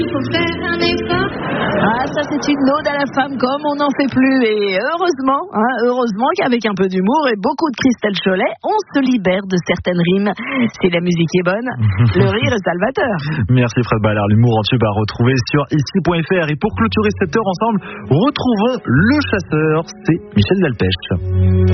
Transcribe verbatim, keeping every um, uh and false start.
faut faire un effort. Ah, ça c'est une ode à la femme comme on n'en fait plus. Et heureusement, hein, heureusement qu'avec un peu d'humour et beaucoup de Christelle Cholet, on se libère de certaines rimes. Si la musique est bonne, le rire est salvateur. Merci Fred Ballard, l'humour en tube à retrouver sur ici point f r. Et pour clôturer cette heure ensemble, retrouvons le chasseur, c'est Michel Delpech.